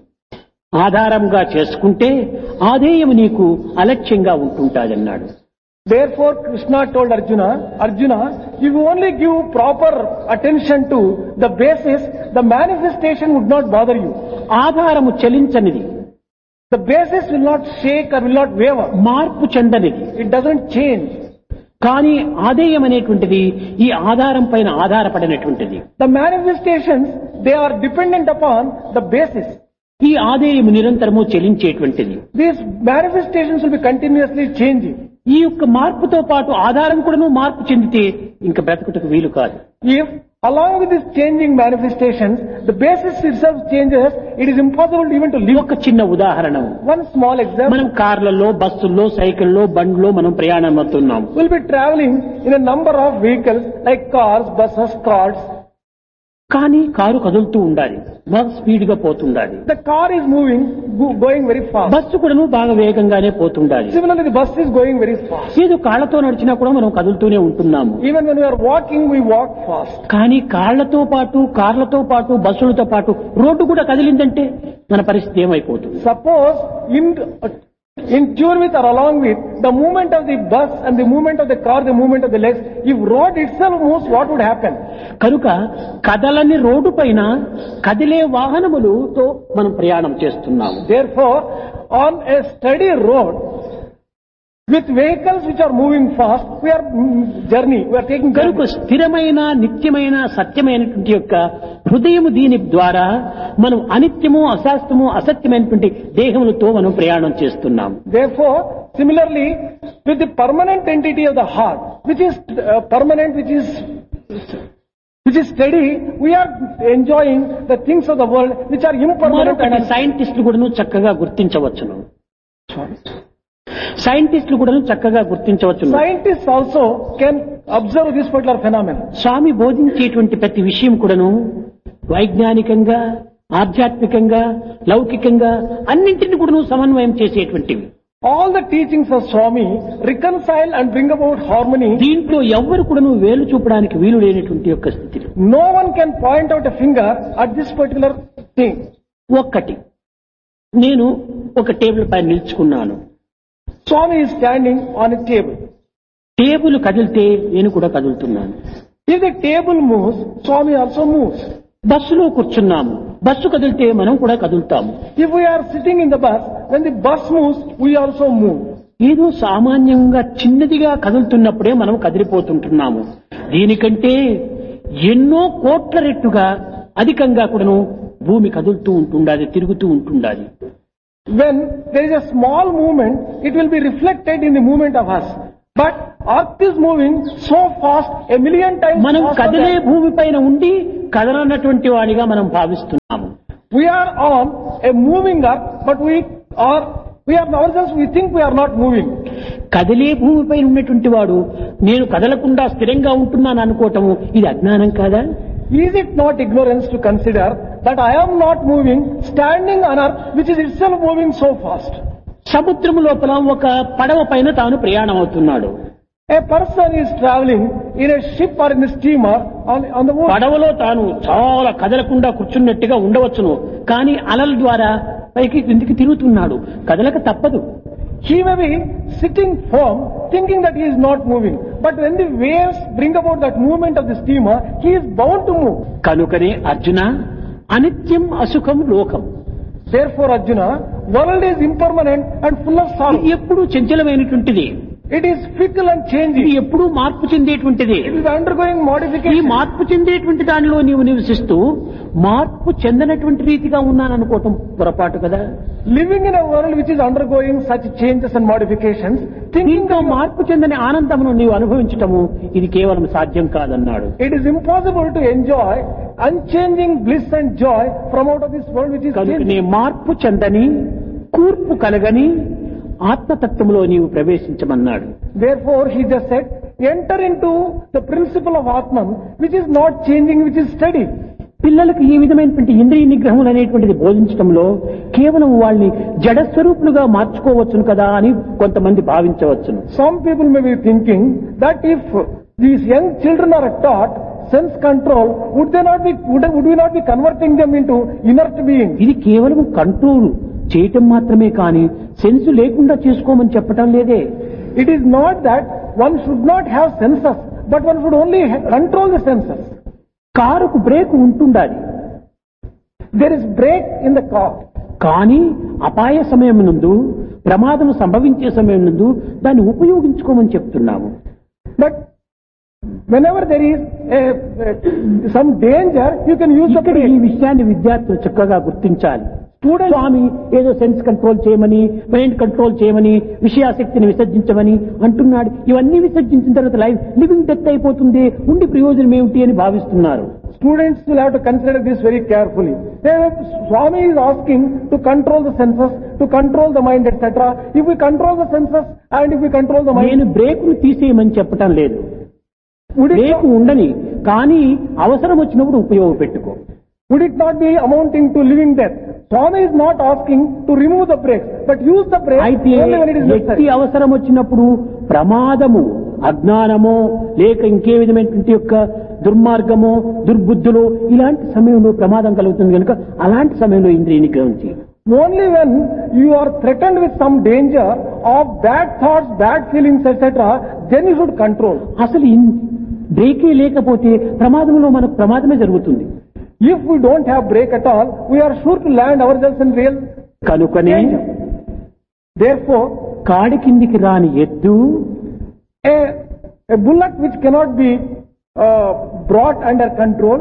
ఆధారంగా చేసుకుంటే ఆధేయము నీకు అలక్ష్యంగా ఉంటుంటాదన్నాడు. Therefore, Krishna told Arjuna, Arjuna, if you only give proper attention to the basis, the manifestation would not bother you. ఆధారము చలించనిది, The basis will not shake or will not waver. మార్పు చెందనిది. It doesn't change. కానీ ఆధేయం అనేటువంటిది ఈ ఆధారం పైన ఆధారపడినటువంటిది. The manifestations, they are dependent upon the basis. ఈ ఆధేయం నిరంతరము చెలించేటువంటిది. These manifestations will be continuously changing. ఈ యొక్క మార్పుతో పాటు ఆధారం కూడాను మార్పు చెందితే ఇంకా బ్రతుకుటకు వీలు కాదు. If along with these changing manifestations, the basis itself changes, it is impossible even to live. ఒక చిన్న ఉదాహరణ, One small example. మనం కార్లలో, బస్సుల్లో, సైకిల్లో, బండ్లో మనం ప్రయాణం అవుతున్నాం. We'll be traveling in a number of vehicles like cars, buses, carts. కానీ కారు కదులుతూ ఉండాలి, బాగా స్పీడ్ గా పోతుండాలి. The car is moving, go- going very fast. Bus కూడాను బాగా వేగంగానే పోతుండాలి. Similarly, the bus is going very fast. ఏదో కాళ్లతో నడిచినా కూడా మనం కదులుతూనే ఉంటున్నాము. Even when we are walking, we walk fast. కానీ కాళ్లతో పాటు, కార్లతో పాటు, బస్సులతో పాటు రోడ్డు కూడా కదిలిందంటే మన పరిస్థితి ఏమైపోతుంది? Suppose in in tune with or along with the movement of the bus and the movement of the car, the movement of the legs, if road itself moves, what would happen? కనుక కదలని road పైన కదిలే వాహనములతో మనం ప్రయాణం చేస్తున్నాము. Therefore, on a steady road with vehicles which are moving fast, we are mm, journey, we are taking కనుక journey. స్థిరమైన, నిత్యమైన, సత్యమైనటువంటి యొక్క హృదయము దీని ద్వారా మనం అనిత్యము, అశాస్త్రము, అసత్యమైనటువంటి దేహములతో మనం ప్రయాణం చేస్తున్నాము. Therefore, similarly, with the permanent entity of the heart, which is uh, permanent, which is which is steady, we are enjoying the things of the world which are impermanent. మరొకటి and సైంటిస్టులు కూడాను చక్కగా గుర్తించవచ్చును. సైంటిస్టులు కూడాను చక్కగా గుర్తించవచ్చును. Scientists also can observe this particular phenomenon. స్వామి బోధించేటువంటి ప్రతి విషయం కూడాను వైజ్ఞానికంగా, ఆధ్యాత్మికంగా, లౌకికంగా అన్నింటిని కూడాను సమన్వయం చేసేటువంటివి. All the teachings of Swami reconcile and bring about harmony. దీంట్లో ఎవ్వరు కూడా నువ్వు వేలు చూపడానికి వీలు లేనటువంటి యొక్క స్థితి. No one can point out a finger at this particular thing. ఒక్కటి, నేను ఒక టేబుల్ పైన నిల్చుకున్నాను. Swami is standing on a table. Table కదిలితే నేను కూడా కదులుతున్నాను. If the table moves, Swami also moves. బస్సులో కూర్చున్నాము, బస్సు కదిలితే మనం కూడా కదులుతాము. If we are sitting in the bus, when the bus moves, we also move. ఏదో సామాన్యంగా చిన్నదిగా కదులుతున్నప్పుడే మనం కదిలిపోతుంటున్నాము. దీనికంటే ఎన్నో కోట్ల రెట్టుగా అధికంగా కూడాను భూమి కదులుతూ ఉంటుండాలి, తిరుగుతూ ఉంటుండాలి. When there is a small movement, it will be reflected in the movement of us. But earth is moving so fast, a million times మనం faster కదిలే than- భూమి పైన ఉండి కదలనటువంటి వాడిగా మనం భావిస్తున్నాము. We are on a moving earth, but we are, we are ourselves, we think we are not moving. కదిలే భూమి పైన ఉన్నటువంటి వాడు నేను కదలకుండా స్థిరంగా ఉంటున్నాను అనుకోవటము ఇది అజ్ఞానం కాదా? Is it not ignorance to consider that I am not moving, standing on earth, which is itself moving so fast? సముద్రం లోపల ఒక పడవ పైన తాను ప్రయాణం అవుతున్నాడు. A person is traveling in a ship or in a steamer on, on the water. పడవలో తాను చాలా కదలకుండా కూర్చున్నట్టుగా ఉండవచ్చును, కానీ అలల ద్వారా పైకి కిందికి తిరుగుతున్నాడు. కదలక తప్పదు. He may be sitting firm, thinking that he is not moving. But when the waves bring about that movement of the steamer, he is bound to move. కనుకనే అర్జున, అనిత్యం అసుఖం లోకం. Therefore, Arjuna, world is impermanent and full of sorrow. ఇది ఎప్పుడూ చంచలమైనటువంటిది. It is fickle and ఇది changing. ఎప్పుడూ మార్పు చెందేటువంటిది. It is undergoing ఈ modification. మార్పు చెందేటువంటి దానిలో నీవు నివసిస్తూ మార్పు చెందనటువంటి రీతిగా ఉన్నాననుకోవటం పొరపాటు కదా. Living in a world which is undergoing such changes and modifications, thinking దీంతో that మార్పు చెందని ఆనందమును నీవు అనుభవించటము ఇది కేవలం సాధ్యం కాదన్నాడు. it is impossible to enjoy unchanging bliss and joy from out of this world which is కనుకనే changing. మార్పు చెందని కూర్పు కలగని ఆత్మతత్వంలో నీవు ప్రవేశించమన్నాడు. Therefore, he just said, enter into the principle of Atman, which is not changing, which is steady. పిల్లలకు ఈ విధమైనటువంటి ఇంద్రియ నిగ్రహములు అనేటువంటిది బోధించడంలో కేవలం వాళ్ళని జడస్వరూపులుగా మార్చుకోవచ్చును కదా అని కొంతమంది భావించవచ్చును. Some people may be thinking that if these young children are taught sense control, would they not be, would, would we not be converting them into inert beings? ఇది కేవలం కంట్రోల్ చేయటం మాత్రమే కానీ సెన్స్ లేకుండా చేసుకోమని చెప్పటం లేదే. It is not that one should not have senses, but one should only ha- control the senses. కారుకు బ్రేక్ ఉంటుండాలి, There is brake in the car. కానీ అపాయ సమయం నందు ప్రమాదం సంభవించే సమయం నందు దాన్ని ఉపయోగించుకోమని చెప్తున్నాము. But whenever there is a, a, some danger, you can use the ఇక్కడ ఈ brake. విషయాన్ని విద్యార్థులు చక్కగా గుర్తించాలి. స్వామి ఏదో సెన్స్ కంట్రోల్ చేయమని, మైండ్ కంట్రోల్ చేయమని, విషయాశక్తిని విసర్జించమని అంటున్నాడు. ఇవన్నీ విసర్జించిన తర్వాత లైఫ్ లివింగ్ డెత్ అయిపోతుంది, ఉండి ప్రయోజనం ఏమిటి అని భావిస్తున్నారు. Students will have to consider this very carefully. They, Swami is asking to control the senses, to control the mind, et cetera. If we control the senses and if we control the mind, నేను బ్రేకును తీసేయమని చెప్పటం లేదు. would it, break not, ఉండని, కానీ అవసరం వచ్చినప్పుడు ఉపయోగపెట్టుకో. would it not be amounting to living death? Swami is not asking to remove the brakes, but use the brakes అయితే only when it is వ్యక్తి necessary. అవసరం వచ్చినప్పుడు ప్రమాదము, అజ్ఞానమో లేక ఇంకే విధమైనటువంటి యొక్క దుర్మార్గమో దుర్బుద్ధులో ఇలాంటి సమయంలో ప్రమాదం కలుగుతుంది కనుక అలాంటి సమయంలో ఇంద్రియ నిగ్రహం చేయాలి. Only when you are threatened with some danger of bad thoughts, bad feelings, et cetera, then you should control. అసలు ఇన్- బ్రేకే లేకపోతే ప్రమాదంలో మనకు ప్రమాదమే జరుగుతుంది. If we don't have brake at all, we are sure to land ourselves in real కనుకనే danger. Therefore, కాడి కిందికి రాని ఎద్దు, a, a bullet which cannot be uh, brought under control,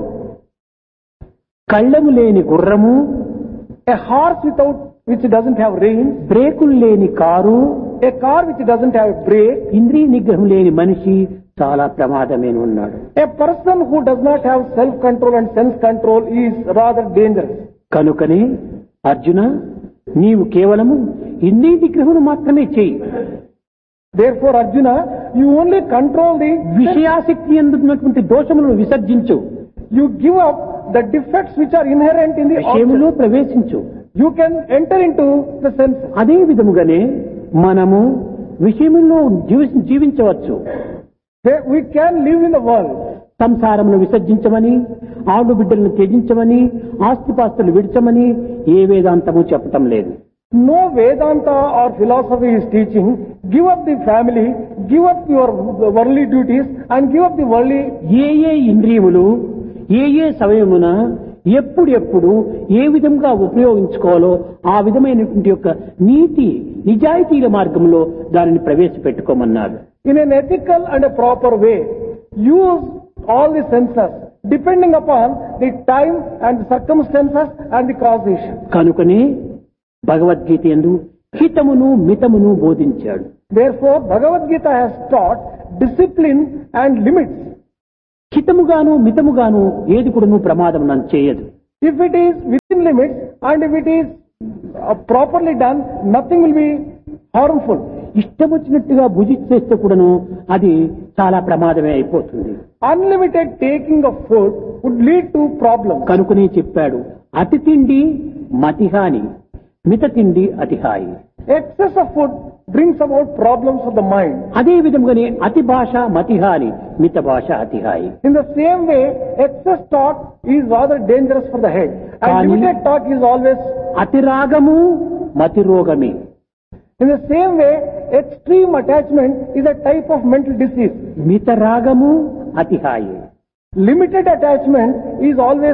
కళ్ళము లేని గుర్రము, a horse without which doesn't have reins, బ్రేకులు లేని car, a car which doesn't have brake, ఇంద్రియ నిగ్రహం లేని మనిషి చాలా ప్రమాదమేను ఉన్నాడు. a person who does not have self-control and sense control is rather dangerous. కనుకనే అర్జున, నీవు కేవలము ఇంద్రియ నిగ్రహమును మాత్రమే చేయి. Therefore, Arjuna, you only control the విషయాసక్తి ఎందున్నటువంటి దోషములను విసర్జించు, you give up the defects which are inherent in the విషయములో object. ప్రవేశించు. You can enter into the senses. అదే విధముగానే మనము విషయంలో జీవి- జీవించవచ్చు. They- We can live in the world. సంసారమును విసర్జించమని, ఆడు బిడ్డలను త్యజించమని, ఆస్తిపాస్తులు విడిచమని ఏ వేదాంతము చెప్పటం లేదు. No Vedanta or philosophy is teaching, give up the family, give up your worldly duties and give up the worldly. ఏ ఏ ఇంద్రియములు ఏ ఏ సమయమున ఎప్పుడు ఎప్పుడు ఏ విధంగా ఉపయోగించుకోవాలో ఆ విధమైనటువంటి యొక్క నీతి నిజాయితీల మార్గంలో దానిని ప్రవేశపెట్టుకోమన్నారు. In an ethical and a proper way, use all the senses depending upon the time and the circumstances and the causation. కనుకనే భగవద్గీత యందు హితమును మితమును బోధించాడు. Therefore, Bhagavad Gita has taught discipline and limits. హితముగాను మితముగాను ఏది కూడాను ప్రమాదం నన్ను చేయదు. If it is within limits and if it is uh, properly done, nothing will be harmful. ఇష్టం వచ్చినట్టుగా భుజిస్తే కూడాను అది చాలా ప్రమాదమే అయిపోతుంది. Unlimited taking of food would lead to problems. కనుకనే చెప్పాడు అతి తిండి మతిహాని, మిత తిండి అతిహాయి. Excess of food brings about problems of the mind. అదే విధంగానే అతి భాష మతిహాని, మిత భాష అతిహాయి. In the same way, excess talk is rather dangerous for the head. And Kani- limited talk is always. అతి రాగము మతి రోగమే. In the same way, extreme attachment is a type of mental disease. మిత రాగము అతిహాయి. Limited attachment is always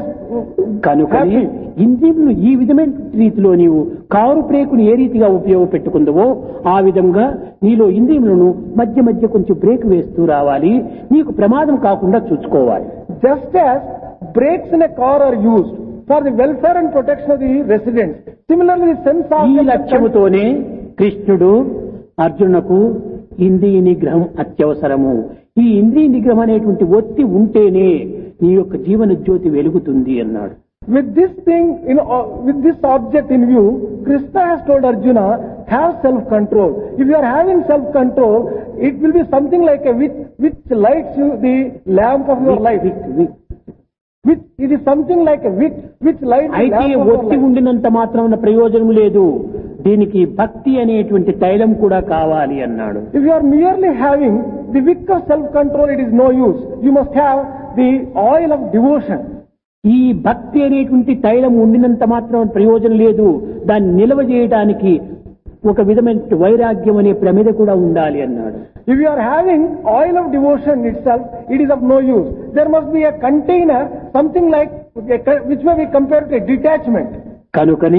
కనుకనే happy. ఇంద్రియములు ఈ విధమైన రీతిలో నీవు కారు బ్రేకును ఏ రీతిగా ఉపయోగపెట్టుకుందవో ఆ విధంగా నీలో ఇంద్రియములను మధ్య మధ్య కొంచెం బ్రేక్ వేస్తూ రావాలి. నీకు ప్రమాదం కాకుండా చూసుకోవాలి. Just as brakes in a car are used for the welfare and protection of the residents, similarly the sense ఈ organs. లక్ష్యముతోనే కృష్ణుడు అర్జునకు ఇంద్రియ నిగ్రహం అత్యవసరము. ఈ ఇంద్రియ నిగ్రహం అనేటువంటి ఒత్తి ఉంటేనే నీ యొక్క జీవన జ్యోతి వెలుగుతుంది అన్నాడు. With this thing, you know, uh, with this object in view, Krishna has told Arjuna, have self-control. If you are having self-control, it will be something like a wick which lights you the lamp of your life. విక్- విక్- Which it is something like a wick which lights the అయితే lamp of your ఒత్తి life. ఉండినంత మాత్రం ప్రయోజనం లేదు. దీనికి భక్తి అనేటువంటి తైలం కూడా కావాలి అన్నాడు. If you are merely having the wick of self-control, it is no use. You must have the oil of devotion. ఈ భక్తి అనేటువంటి తైలం ఉండినంత మాత్రం ప్రయోజనం లేదు. దాన్ని నిల్వ చేయడానికి ఒక విధమైన వైరాగ్యం అనే ప్రమిద కూడా ఉండాలి అన్నాడు. If you are having oil of devotion itself, it is of no use. There must be a container, something like which may be compared to a detachment. కనుకనే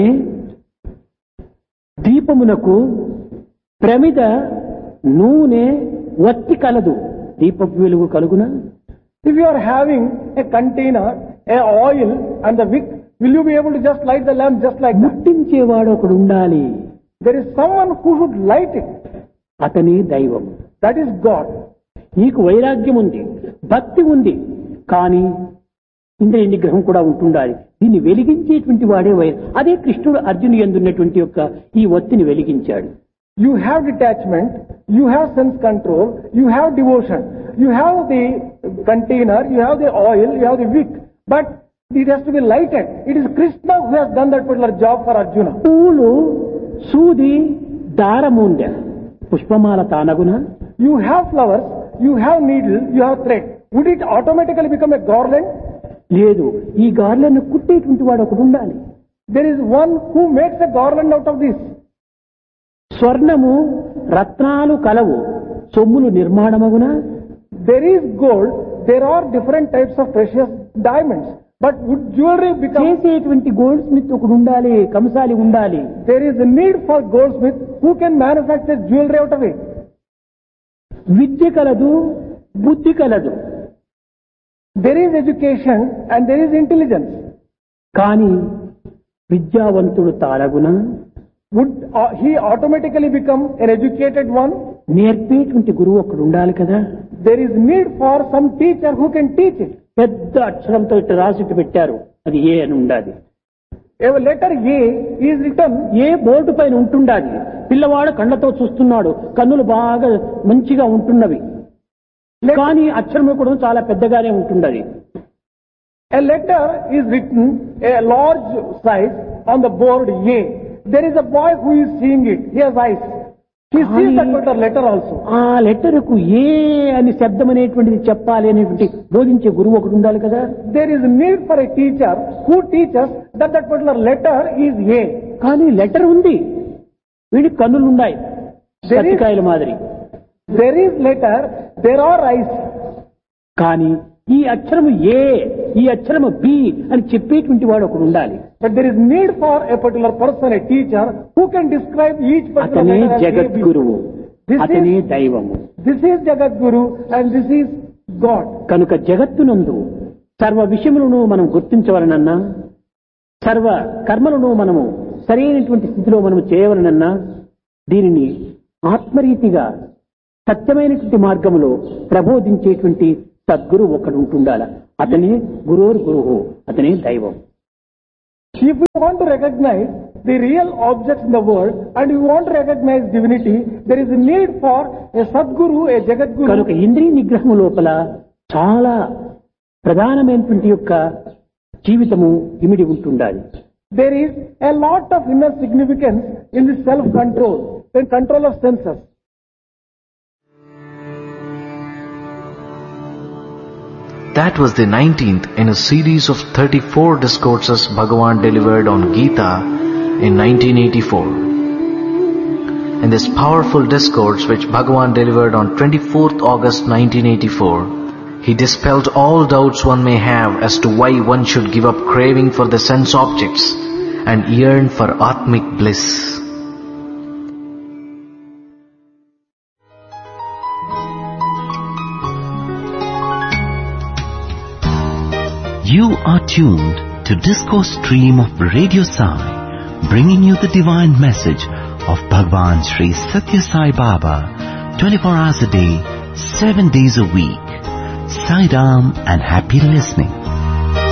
దీపమునకు ప్రమిద నూనె వత్తి కలదు, దీపపు వెలుగు కలుగునా? If you are having a container, a oil and the wick, will you be able to just light the lamp just like that? ముట్టించేవాడు ఒకడు ఉండాలి. There is someone who should light it. అతని దైవం. That is God. నీకు వైరాగ్యం ఉంది, భక్తి ఉంది, కానీ ఇంద్రియ నిగ్రహం కూడా ఉంటుండాలి. దీన్ని వెలిగించేటువంటి వాడే వై అదే కృష్ణుడు అర్జును యందున్నటువంటి యొక్క ఈ ఒత్తిని వెలిగించాడు. You have detachment, you have sense control, you have devotion, you have the container, you have the oil, you have the wick, but it has to be lighted. It is Krishna who has done that particular job for Arjuna. పూలు సూది దారముండ పుష్పమాల తానగున. You have flowers, you have needle, you have thread. Would it automatically become a garland? లేదు, ఈ గార్లను కుట్టేటువంటి వాడు ఒకడు ఉండాలి. There is one who makes a garland out of this. స్వర్ణము రత్నాలు కలవు, సొమ్ములు నిర్మాణమగున. There is gold, there are different types of precious diamonds. But would jewelry become... చేసేటువంటి gold Smith ఒకడు ఉండాలి, కంసాలి ఉండాలి. There is a need for goldsmith who can manufacture jewelry out of it. విద్య కలదు, బుద్ధి కలదు, There is education and there is intelligence. కానీ విద్యావంతుడు తారగున. Would uh, he automatically become an educated one? నేర్పేటువంటి గురువు ఒకడు ఉండాలి కదా. There is need for some teacher who can teach it. పెద్ద అక్షరంతో ఇట్లా రాసిట్టు పెట్టారు, అది ఏ అని ఉండాలి. A letter A is written. A board పైన ఉంటుండాలి. పిల్లవాడు కళ్ళతో చూస్తున్నాడు, కన్నులు బాగా మంచిగా ఉంటున్నవి, కానీ అక్షరం కూడా చాలా పెద్దగానే ఉంటుండది. A letter is written a large size on the board A. There is a boy who is seeing it. He has eyes. He sees that particular letter also. ఆ లెటర్కు ఏ అని శబ్దం అనేటువంటిది చెప్పాలి అనేటువంటి బోధించే గురువు ఒకడు ఉండాలి కదా. There is need for a teacher who teaches that that particular letter is A. కానీ లెటర్ ఉంది, వీడికి కన్నులు ఉన్నాయి సత్తికాయల మాదిరి. There is letter, there are eyes. కానీ ఈ అక్షరము ఏ, ఈ అక్షరము బి అని చెప్పేటువంటి వాడు ఒకడు ఉండాలి. But there is need for a particular person, a teacher, who can describe each particular అతనే letter as A, B. జగద్గురువు, అతనే దైవము. This is Jagadguru and this is God. కనుక జగత్తునందు సర్వ విషయములను మనం గుర్తించవలనన్నా, సర్వ కర్మలను మనము సరైనటువంటి స్థితిలో మనము చేయవలనన్నా దీనిని ఆత్మరీతిగా సత్యమైనటువంటి మార్గంలో ప్రబోధించేటువంటి సద్గురు ఒకడు ఉంటుండాల. అతనే గురోర్ గురువు, అతనే దైవం. If we want to recognize the real objects in the world and we want to recognize divinity, there is a need for a Sadguru, a Jagadguru. కనుక ఇంద్రియ నిగ్రహం లోపల చాలా ప్రధానమైనటువంటి యొక్క జీవితము ఇమిడి ఉంటుండాలి. There is a lot of inner significance in the self-control, in control of senses. That was the nineteenth in a series of thirty-four discourses Bhagavan delivered on Gita in nineteen eighty-four. In this powerful discourse which Bhagavan delivered on twenty-fourth August nineteen eighty-four, he dispelled all doubts one may have as to why one should give up craving for the sense objects and yearn for Atmic bliss. You are tuned to Discourse Stream of Radio Sai, bringing you the divine message of Bhagwan Sri Satya Sai Baba, twenty-four hours a day, seven days a week. Sai Ram and happy listening.